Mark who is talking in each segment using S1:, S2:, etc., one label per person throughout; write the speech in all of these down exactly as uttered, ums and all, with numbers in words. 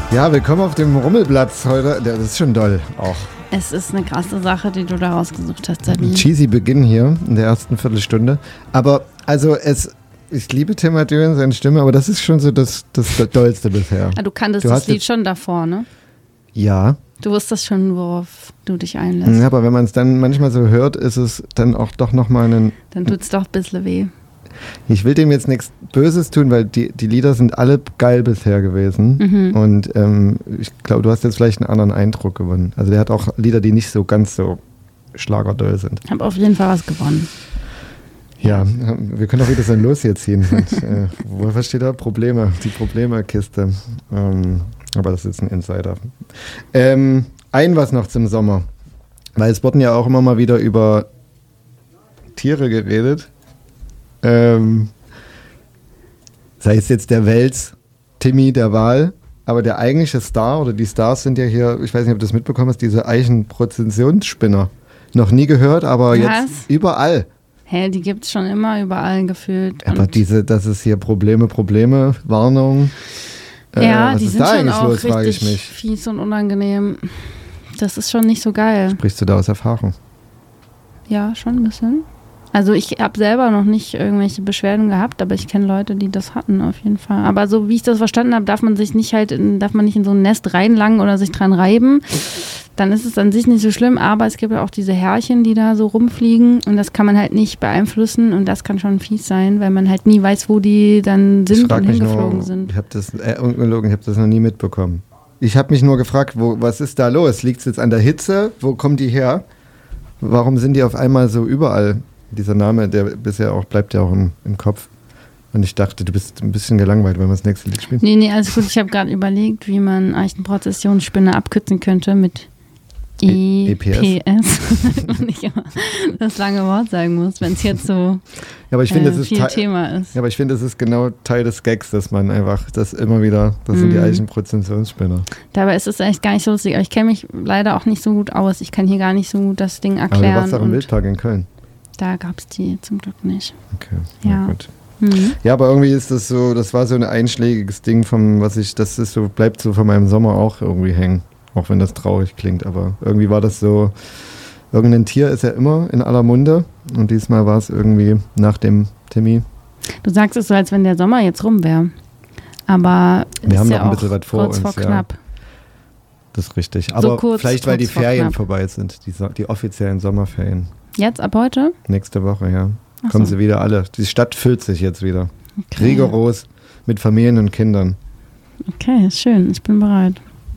S1: Ja, willkommen auf dem Rummelplatz heute. Das ist schon doll auch.
S2: Es ist eine krasse Sache, die du da rausgesucht hast, Sabine.
S1: Cheesy Beginn hier in der ersten Viertelstunde. Aber also es, ich liebe Tim Adö und seine Stimme, aber das ist schon so das, das Dollste bisher.
S2: Ah, du kanntest
S1: du
S2: das Lied schon davor, ne?
S1: Ja.
S2: Du wusstest schon, worauf du dich einlässt.
S1: Ja, aber wenn man es dann manchmal so hört, ist es dann auch doch nochmal ein...
S2: Dann tut es doch ein bisschen weh.
S1: Ich will dem jetzt nichts Böses tun, weil die, die Lieder sind alle geil bisher gewesen. Mhm. Und ähm, ich glaube, du hast jetzt vielleicht einen anderen Eindruck gewonnen. Also der hat auch Lieder, die nicht so ganz so schlagerdoll sind.
S2: Ich habe auf jeden Fall was gewonnen.
S1: Ja, wir können auch wieder so Los hier ziehen. Und, äh, was steht da? Probleme, die Problemekiste. Ähm, aber das ist ein Insider. Ähm, ein was noch zum Sommer. Weil es wurden ja auch immer mal wieder über Tiere geredet. Ähm, sei es jetzt der Wels, Timmy, der Wal, aber der eigentliche Star oder die Stars sind ja hier, ich weiß nicht, ob du das mitbekommen hast, diese Eichenprozessionsspinner. Noch nie gehört, aber was? Jetzt überall.
S2: Hä, die gibt es schon immer überall gefühlt.
S1: Aber
S2: und
S1: diese, das ist hier Probleme, Probleme, Warnung. Äh,
S2: ja,
S1: was
S2: die
S1: ist
S2: sind
S1: da
S2: schon
S1: eigentlich
S2: auch
S1: los, frage ich
S2: richtig
S1: mich.
S2: fies und unangenehm. Das ist schon nicht so geil.
S1: Sprichst du da aus Erfahrung?
S2: Ja, schon ein bisschen. Also ich habe selber noch nicht irgendwelche Beschwerden gehabt, aber ich kenne Leute, die das hatten auf jeden Fall. Aber so wie ich das verstanden habe, darf man sich nicht halt in, darf man nicht in so ein Nest reinlangen oder sich dran reiben. Dann ist es an sich nicht so schlimm, aber es gibt ja auch diese Härchen, die da so rumfliegen und das kann man halt nicht beeinflussen und das kann schon fies sein, weil man halt nie weiß, wo die dann sind und hingeflogen
S1: nur,
S2: sind.
S1: Ich habe das, äh, ungelogen, ich habe das noch nie mitbekommen. Ich habe mich nur gefragt, wo, was ist da los? Liegt es jetzt an der Hitze? Wo kommen die her? Warum sind die auf einmal so überall? Dieser Name, der bisher auch bleibt ja auch im, im Kopf. Und ich dachte, du bist ein bisschen gelangweilt, wenn wir das nächste Lied spielen.
S2: Nee, nee, alles gut. Ich habe gerade überlegt, wie man Eichenprozessionsspinne abkürzen könnte mit E P S. Und nicht immer das lange Wort sagen muss, wenn es jetzt so
S1: ja, aber ich find,
S2: äh,
S1: das ist
S2: viel
S1: Teil,
S2: Thema ist.
S1: Ja, aber ich finde, das ist genau Teil des Gags, dass man einfach das immer wieder, das mm. sind die Eichenprozessionsspinner.
S2: Dabei ist es eigentlich gar nicht so lustig. Aber ich kenne mich leider auch nicht so gut aus. Ich kann hier gar nicht so gut das Ding erklären.
S1: Aber du warst auch im Wildpark in Köln.
S2: Da gab es die zum Glück nicht.
S1: Okay,
S2: ja.
S1: Na gut.
S2: Mhm.
S1: Ja, aber irgendwie ist das so, das war so ein einschlägiges Ding, vom, was ich, das ist so, bleibt so von meinem Sommer auch irgendwie hängen. Auch wenn das traurig klingt, aber irgendwie war das so, irgendein Tier ist ja immer in aller Munde und diesmal war es irgendwie nach dem Timmy.
S2: Du sagst es so, als wenn der Sommer jetzt rum wäre. Aber
S1: wir
S2: ist
S1: haben
S2: ja
S1: noch ein bisschen was vor
S2: kurz
S1: uns.
S2: vor knapp.
S1: Ja. Das ist richtig. Aber
S2: so kurz,
S1: vielleicht, weil die Ferien
S2: knapp.
S1: vorbei sind, die, die offiziellen Sommerferien.
S2: Jetzt, ab heute?
S1: Nächste Woche, ja.
S2: Ach
S1: Kommen
S2: so.
S1: sie wieder alle. Die Stadt füllt sich jetzt wieder.
S2: Okay.
S1: Rigoros mit Familien und Kindern.
S2: Okay, schön. Ich bin bereit.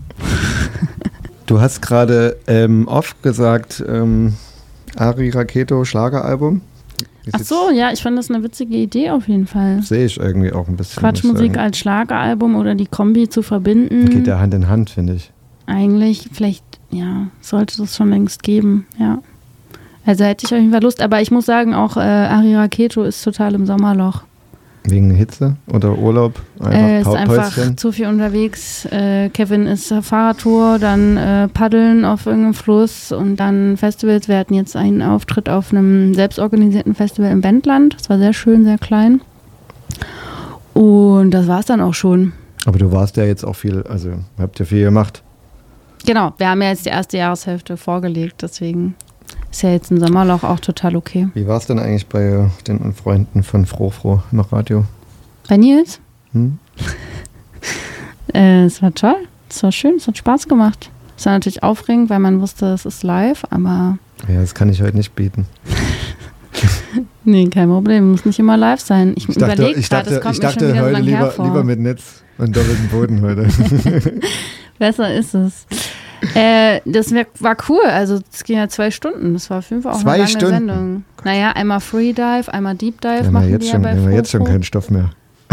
S1: Du hast gerade ähm, oft gesagt, ähm, Ari Raketo Schlageralbum.
S2: Ach so, ja, ich fand das eine witzige Idee auf jeden Fall.
S1: Sehe ich irgendwie auch ein bisschen.
S2: Quatschmusik als Schlageralbum oder die Kombi zu verbinden.
S1: Geht ja Hand in Hand, finde ich.
S2: Eigentlich, vielleicht, ja, sollte es schon längst geben, ja. Also hätte ich auf jeden Fall Lust, aber ich muss sagen, auch äh, Ari Raketo ist total im Sommerloch.
S1: Wegen Hitze oder Urlaub? Einfach
S2: äh, ist
S1: pa-
S2: einfach
S1: Päuschen.
S2: zu viel unterwegs. Äh, Kevin ist Fahrradtour, dann äh, Paddeln auf irgendeinem Fluss und dann Festivals. Wir hatten jetzt einen Auftritt auf einem selbstorganisierten Festival im Wendland. Das war sehr schön, sehr klein. Und das war es dann auch schon.
S1: Aber du warst ja jetzt auch viel, also habt ja viel gemacht.
S2: Genau, wir haben ja jetzt die erste Jahreshälfte vorgelegt, deswegen ist ja jetzt ein Sommerloch auch total okay.
S1: Wie war es denn eigentlich bei den Freunden von Froh-Froh noch Radio?
S2: Bei Nils?
S1: Hm?
S2: äh, es war toll, es war schön, es hat Spaß gemacht. Es war natürlich aufregend, weil man wusste, es ist live, aber...
S1: Ja, das kann ich heute nicht bieten.
S2: Nee, kein Problem, muss nicht immer live sein. Ich,
S1: Ich dachte,
S2: überlege
S1: ich
S2: gerade,
S1: dachte,
S2: es kommt
S1: ich
S2: mir
S1: dachte
S2: schon wieder so
S1: heute
S2: lang
S1: lieber,
S2: hervor.
S1: lieber mit Netz und doppelten Boden heute.
S2: Besser ist es. Äh, das wär, war cool, also es ging ja zwei Stunden, das war auf jeden Fall auch
S1: Zwei
S2: eine lange
S1: Stunden?
S2: Naja, Naja, einmal Freedive, einmal Deep Dive
S1: Wir haben
S2: machen
S1: ja jetzt,
S2: die
S1: schon,
S2: ja bei
S1: wir haben jetzt schon
S2: Fofo.
S1: keinen Stoff mehr.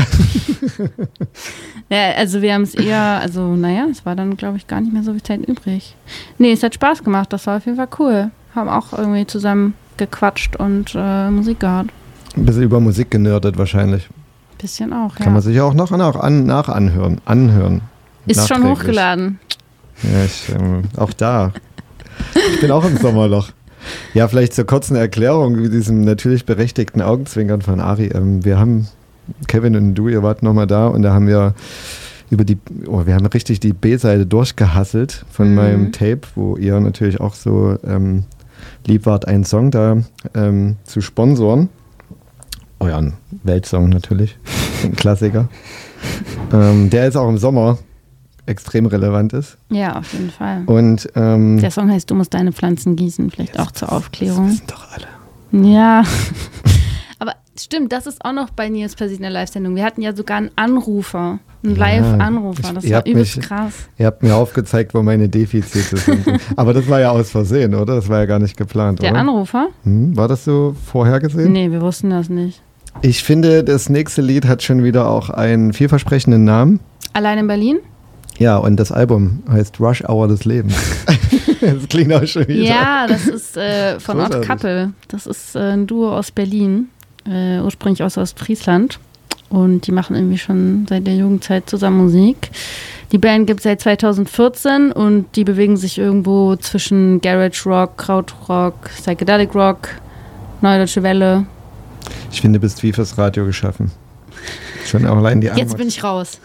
S2: Ja, also wir haben es eher, also naja, es war dann, glaube ich, gar nicht mehr so viel Zeit übrig. Nee, es hat Spaß gemacht, das war auf jeden Fall cool. Haben auch irgendwie zusammen gequatscht und äh, Musik gehört.
S1: Ein bisschen über Musik genördet wahrscheinlich.
S2: Bisschen auch, ja.
S1: Kann man sich auch noch nach, an, nach anhören. anhören.
S2: Ist schon
S1: Nachträglich.
S2: hochgeladen.
S1: Ja, ich, ähm, auch da. Ich bin auch im Sommerloch. Ja, vielleicht zur kurzen Erklärung, wie diesem natürlich berechtigten Augenzwinkern von Ari. Ähm, wir haben, Kevin und du, ihr wart nochmal da und da haben wir über die, oh, wir haben richtig die B-Seite durchgehasselt von mhm. meinem Tape, wo ihr natürlich auch so ähm, lieb wart, einen Song da ähm, zu sponsoren. Euren Weltsong natürlich, ein Klassiker. ähm, der jetzt auch im Sommer extrem relevant ist.
S2: Ja, auf jeden Fall.
S1: Und ähm,
S2: der Song heißt Du musst deine Pflanzen gießen, vielleicht ja, auch zur Aufklärung. Das
S1: wissen doch alle.
S2: Ja, aber stimmt, das ist auch noch bei Nils passiert in der Live-Sendung. Wir hatten ja sogar einen Anrufer, einen ja, Live-Anrufer, das war übelst mich, krass.
S1: Ihr habt mir aufgezeigt, wo meine Defizite sind. Aber das war ja aus Versehen, oder? Das war ja gar nicht geplant,
S2: der
S1: oder?
S2: Der Anrufer?
S1: Hm, war das so vorhergesehen?
S2: Nee, wir wussten das nicht.
S1: Ich finde, das nächste Lied hat schon wieder auch einen vielversprechenden Namen.
S2: Allein in Berlin?
S1: Ja, und das Album heißt Rush Hour des Lebens. Das klingt auch schon wieder.
S2: Ja, das ist äh, von Odd Couple. Das ist äh, ein Duo aus Berlin, äh, ursprünglich aus Ostfriesland. Und die machen irgendwie schon seit der Jugendzeit zusammen Musik. Die Band gibt es seit zweitausendvierzehn und die bewegen sich irgendwo zwischen Garage Rock, Krautrock, Psychedelic Rock, Neue Deutsche Welle.
S1: Ich finde, du bist wie fürs Radio geschaffen. Schon auch allein die Antwort.
S2: Jetzt bin ich raus.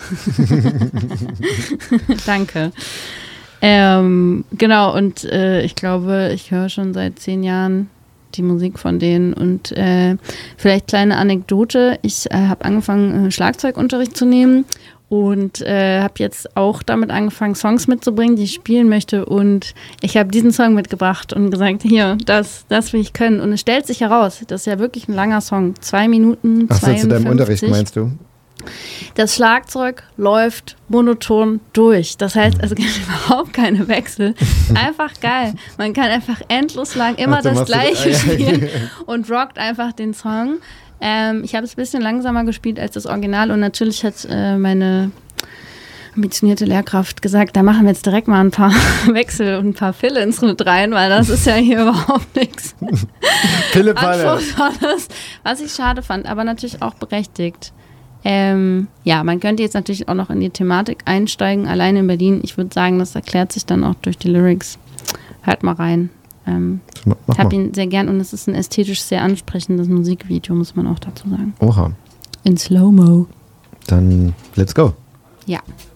S2: Danke. Ähm, genau, und äh, ich glaube, ich höre schon seit zehn Jahren die Musik von denen. Und äh, vielleicht kleine Anekdote. Ich äh, habe angefangen, äh, Schlagzeugunterricht zu nehmen und äh, habe jetzt auch damit angefangen, Songs mitzubringen, die ich spielen möchte. Und ich habe diesen Song mitgebracht und gesagt, hier, das, das will ich können. Und es stellt sich heraus, das ist ja wirklich ein langer Song. Zwei Minuten,
S1: Ach so,
S2: zweiundfünfzig.
S1: zu deinem Unterricht meinst du?
S2: Das Schlagzeug läuft monoton durch. Das heißt, es gibt überhaupt keine Wechsel. Einfach geil. Man kann einfach endlos lang immer Ach, das Gleiche du, spielen und rockt einfach den Song. Ähm, ich habe es ein bisschen langsamer gespielt als das Original und natürlich hat äh, meine ambitionierte Lehrkraft gesagt, da machen wir jetzt direkt mal ein paar Wechsel und ein paar Fill-ins mit rein, weil das ist ja hier überhaupt nichts Anspruchsvolles, was ich schade fand, aber natürlich auch berechtigt. Ähm, ja, man könnte jetzt natürlich auch noch in die Thematik einsteigen, allein in Berlin. Ich würde sagen, das erklärt sich dann auch durch die Lyrics. Hört mal rein. Ähm, ich habe ihn sehr gern und es ist ein ästhetisch sehr ansprechendes Musikvideo, muss man auch dazu sagen.
S1: Oha.
S2: In Slow-Mo.
S1: Dann let's go.
S2: Ja.